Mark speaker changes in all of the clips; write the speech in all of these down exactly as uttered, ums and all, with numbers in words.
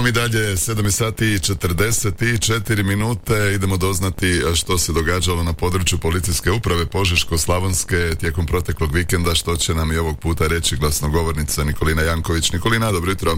Speaker 1: mi dalje, sedam sati i četrdeset četiri minute, idemo doznati što se događalo na području policijske uprave Požeško-slavonske tijekom proteklog vikenda, što će nam i ovog puta reći glasnogovornica Nikolina Janković. Nikolina, dobro jutro.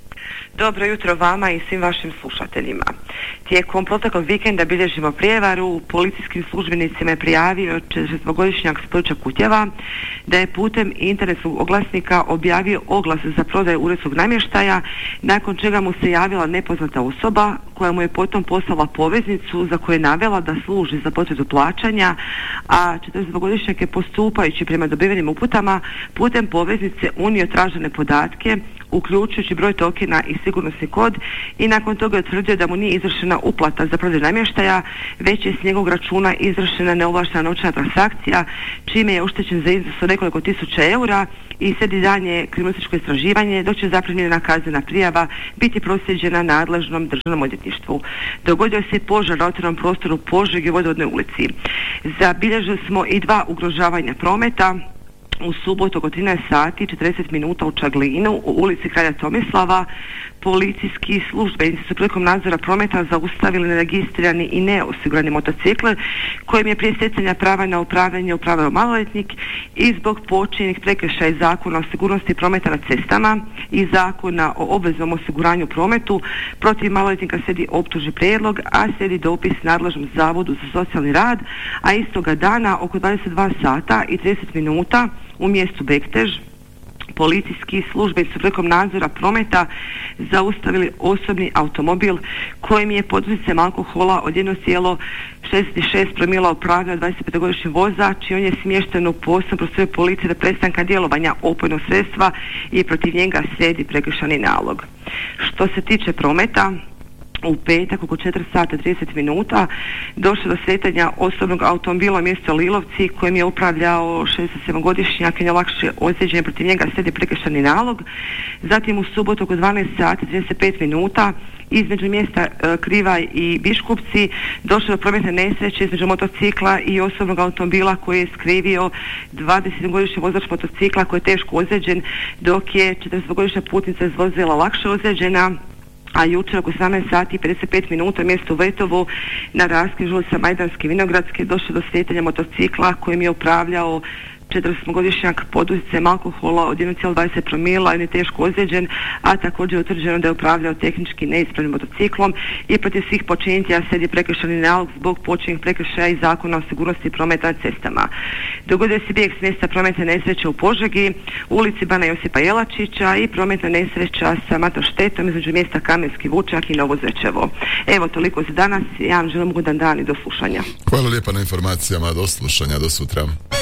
Speaker 2: Dobro jutro vama i svim vašim slušateljima. Tijekom proteklog vikenda bilježimo prijevaru. Policijskim službenicima je prijavio četrdesetdvogodišnjak s područja Kutjeva da je putem internetskog oglasnika objavio oglas za prodaju uredskog namještaja, nakon čega mu se javila nepoznata osoba koja mu je potom poslala poveznicu za koju je navela da služi za potvrdu plaćanja, a četrdesetdvogodišnjak je postupajući prema dobivenim uputama putem poveznice unio tražene podatke, uključujući broj tokena i sigurnosni kod, i nakon toga je utvrdio da mu nije izvršena uplata za prodaju namještaja, već je s njegovog računa izvršena neovlaštena novčana transakcija, čime je oštećen za iznos od nekoliko tisuća eura i slijedi dalje kriminalističko istraživanje, dok će zaprimljena kaznena prijava biti proslijeđena nadležnom državnom odvjetništvu. Dogodio se požar na otvorenom prostoru Požegi u Vodovodnoj ulici. Zabilježili smo i dva ugrožavanja prometa. U subotu oko trinaest sati i četrdeset minuta u Čaglinu u ulici Kralja Tomislava policijski službenici su prilikom nadzora prometa zaustavili neregistrirani i neosigurani motocikl kojim je prije stjecanja prava na upravljanje upravljao maloljetnik i zbog počinjenih prekršaja iz Zakona o sigurnosti prometa na cestama i Zakona o obveznom osiguranju prometu protiv maloljetnika slijedi optužni prijedlog, a slijedi dopis nadležnom zavodu za socijalni rad, a istoga dana oko dvadeset dva sata i trideset minuta u mjestu Bektež policijski službenici su prilikom nadzora prometa zaustavili osobni automobil kojim je pod utjecajem alkohola od jedan zarez šezdeset šest promila upravljao dvadesetpetogodišnji vozač i on je smješten u posebnom prostoru policije do prestanka djelovanja opojnog sredstva i protiv njega slijedi prekršajni nalog. Što se tiče prometa, u petak oko četiri sata i trideset minuta došlo do sretanja osobnog automobila u mjestu Lilovci kojim je upravljao šezdeset sedmogodišnjak i lakše ozlijeđen, protiv njega slijedi prekršajni nalog. Zatim u subotu oko dvanaest sati i trideset pet minuta između mjesta e, Krivaj i Biškupci došlo do prometne nesreće između motocikla i osobnog automobila koji je skrivio dvadesetgodišnji vozač motocikla koji je teško ozlijeđen, dok je četrdesetgodišnja putnica iz vozila lakše ozlijeđena. A jučer oko sedamnaest sati i pedeset pet minuta u mjestu Vetovo na raskrižju ulica Majdanske i Vinogradske došlo do slijetanja motocikla kojim je upravljao četrdesetgodišnjak pod utjecajem alkohola od jedan zarez dvadeset promila i je teško ozlijeđen, a također je utvrđeno da je upravljao tehnički neispravnim motociklom i protiv svih počinitelja slijedi prekršajni nalog zbog počinjenih prekršaja iz Zakona o sigurnosti prometa na cestama. Dogodio se bijeg s mjesta prometne nesreće u Požegi, u ulici Bana Josipa Jelačića i prometna nesreća sa matom štetom između mjesta Kamenski Vučak i Novo Zečevo. Evo, toliko za danas. Ja vam želim ugodan dan i do slušanja.
Speaker 1: Hvala lijepa na informacijama, do slušanja, do sutra.